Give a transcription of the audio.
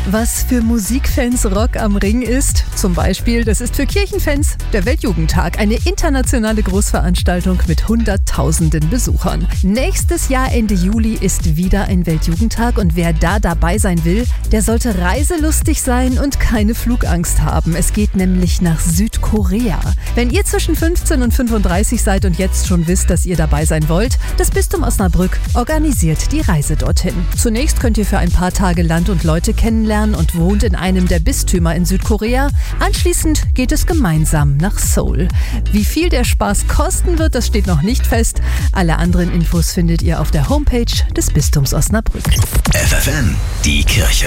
Was für Musikfans Rock am Ring ist, zum Beispiel, das ist für Kirchenfans der Weltjugendtag, eine internationale Großveranstaltung mit Hunderttausenden Besuchern. Nächstes Jahr Ende Juli ist wieder ein Weltjugendtag und wer da dabei sein will, der sollte reiselustig sein und keine Flugangst haben. Es geht nämlich nach Südkorea. Wenn ihr zwischen 15 und 35 seid und jetzt schon wisst, dass ihr dabei sein wollt, das Bistum Osnabrück organisiert die Reise dorthin. Zunächst könnt ihr für ein paar Tage Land und Leute kennenlernen und wohnt in einem der Bistümer in Südkorea. Anschließend geht es gemeinsam nach Seoul. Wie viel der Spaß kosten wird, das steht noch nicht fest. Alle anderen Infos findet ihr auf der Homepage des Bistums Osnabrück. FFN, die Kirche.